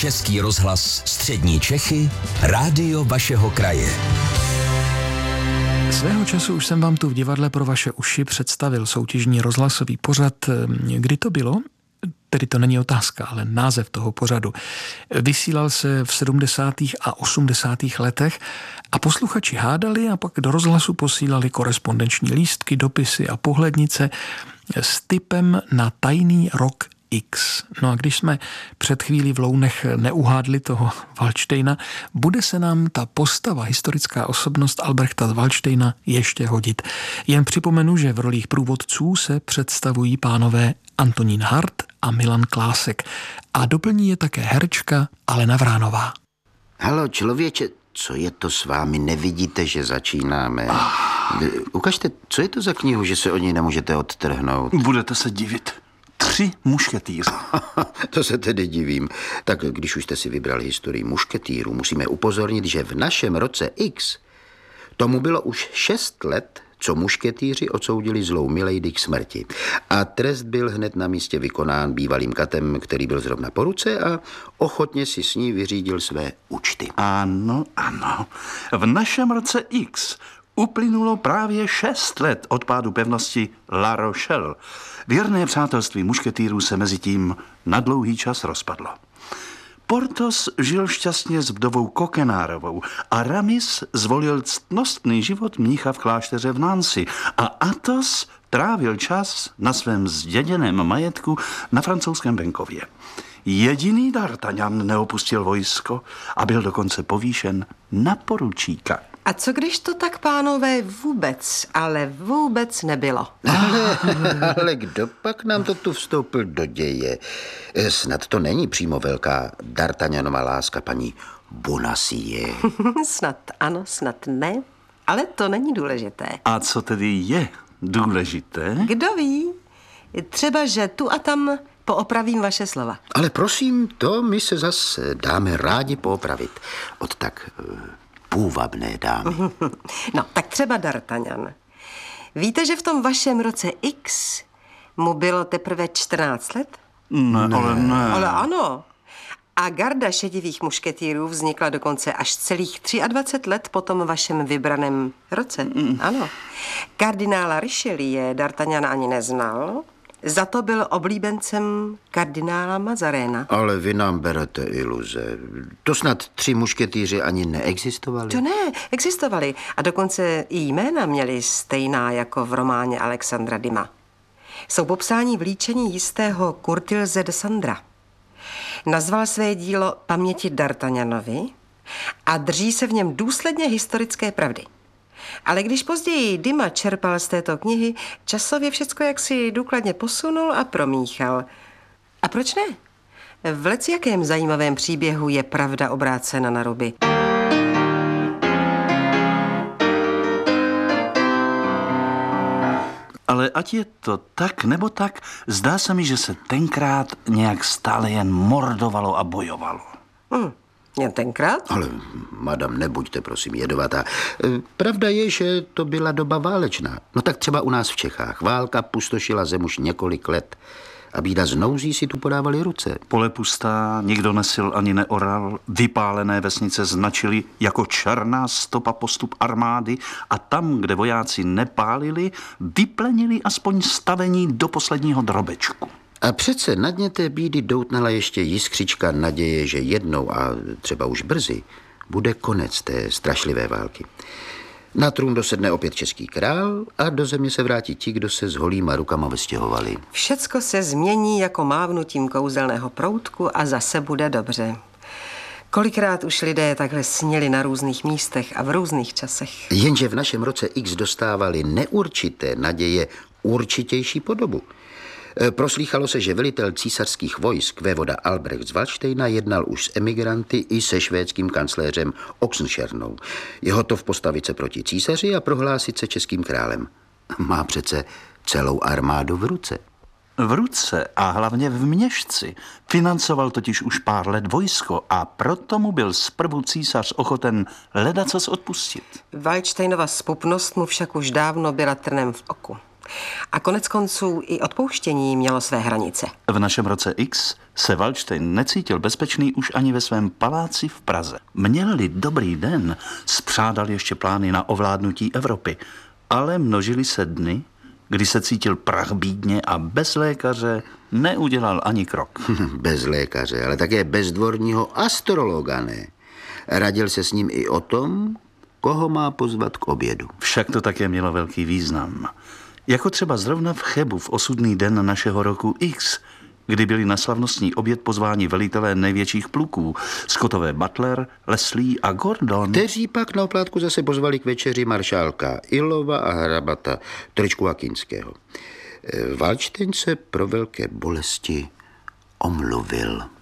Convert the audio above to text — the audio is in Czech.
Český rozhlas Střední Čechy, rádio vašeho kraje. Svého času už jsem vám tu v divadle pro vaše uši představil soutěžní rozhlasový pořad. Kdy to bylo? Tedy to není otázka, ale název toho pořadu. Vysílal se v 70. a 80. letech a posluchači hádali a pak do rozhlasu posílali korespondenční lístky, dopisy a pohlednice s tipem na tajný rok X. No a když jsme před chvílí v Lounech neuhádli toho Valdštejna, bude se nám ta postava, historická osobnost Albrechta z Valdštejna ještě hodit. Jen připomenu, že v rolích průvodců se představují pánové Antonín Hart a Milan Klásek. A doplní je také herečka Alena Vránová. Halo, člověče, co je to s vámi? Nevidíte, že začínáme? Ukažte, co je to za knihu, že se o ní nemůžete odtrhnout? Budete se divit. 3 mušketýři. To se tedy divím. Tak když už jste si vybrali historii mušketýrů, musíme upozornit, že v našem roce X tomu bylo už 6 let, co mušketýři odsoudili zlou milady k smrti. A trest byl hned na místě vykonán bývalým katem, který byl zrovna po ruce a ochotně si s ní vyřídil své účty. Ano. V našem roce X uplynulo právě 6 let od pádu pevnosti La Rochelle. Věrné přátelství mušketýrů se mezi tím na dlouhý čas rozpadlo. Porthos žil šťastně s vdovou Kokenárovou a Ramis zvolil ctnostný život mnicha v klášteře v Nancy a Athos trávil čas na svém zděděném majetku na francouzském venkově. Jediný D'Artagnan neopustil vojsko a byl dokonce povýšen na poručíka. A co když to tak, pánové, vůbec nebylo? Ale kdo pak nám to tu vstoupil do děje? Snad to není přímo velká D'Artagnanova láska paní Bonacieux. Snad ano, snad ne, ale to není důležité. A co tedy je důležité? Kdo ví? Třeba, že tu a tam poopravím vaše slova. Ale prosím, to my se zase dáme rádi poopravit od tak půvabné dámy. No, tak třeba D'Artagnan. Víte, že v tom vašem roce X mu bylo teprve 14 let? Ne. Ale ano. A garda šedivých mušketýrů vznikla dokonce až celých 23 let po tom vašem vybraném roce. Ano. Kardinála Richelieu D'Artagnana ani neznal, za to byl oblíbencem kardinála Mazaréna. Ale vy nám berete iluze. To snad 3 mušketýři ani neexistovali? To ne, existovali. A dokonce i jména měli stejná jako v románě Alexandra Dumas. Jsou popsáni v líčení jistého Curtilze de Sandra. Nazval své dílo Paměti D'Artagnanovi a drží se v něm důsledně historické pravdy. Ale když později Dumas čerpal z této knihy, časově všecko jaksi důkladně posunul a promíchal. A proč ne? V lecjakém zajímavém příběhu je pravda obrácena na ruby. Ale ať je to tak nebo tak, zdá se mi, že se tenkrát nějak stále jen mordovalo a bojovalo. Jen tenkrát? Ale, madam, nebuďte prosím jedovatá. Pravda je, že to byla doba válečná. No tak třeba u nás v Čechách. Válka pustošila zem už několik let. A bída z nouzí si tu podávali ruce. Pole pustá, nikdo nesil ani neoral, vypálené vesnice značily jako černá stopa postup armády a tam, kde vojáci nepálili, vyplenili aspoň stavení do posledního drobečku. A přece na dně té bídy doutnala ještě jiskřička naděje, že jednou a třeba už brzy bude konec té strašlivé války. Na trůn dosedne opět český král a do země se vrátí ti, kdo se s holýma rukama vystěhovali. Všecko se změní jako mávnutím kouzelného proutku a zase bude dobře. Kolikrát už lidé takhle snili na různých místech a v různých časech. Jenže v našem roce X dostávali neurčité naděje určitější podobu. Proslýchalo se, že velitel císařských vojsk vévoda Albrecht z Valdštejna jednal už s emigranty i se švédským kancléřem Oxenstiernou. Jeho to v postavit se proti císaři a prohlásit se českým králem. Má přece celou armádu v ruce. V ruce a hlavně v měšci. Financoval totiž už pár let vojsko a proto mu byl zprvu císař ochoten ledacos odpustit. Valdštejnova zpupnost mu však už dávno byla trnem v oku. A konec konců i odpouštění mělo své hranice. V našem roce X se Valdštejn necítil bezpečný už ani ve svém paláci v Praze. Měl-li dobrý den, spřádal ještě plány na ovládnutí Evropy, ale množily se dny, kdy se cítil prachbídně a bez lékaře neudělal ani krok. Bez lékaře, ale také bez dvorního astrologa, ne? Radil se s ním i o tom, koho má pozvat k obědu. Však to také mělo velký význam. Jako třeba zrovna v Chebu v osudný den našeho roku X, kdy byli na slavnostní oběd pozváni velitelé největších pluků, Scottové Butler, Leslie a Gordon. Kteří pak na oplátku zase pozvali k večeři maršálka Illova a hrabata Tričku Akínského. Valdštejn se pro velké bolesti omluvil.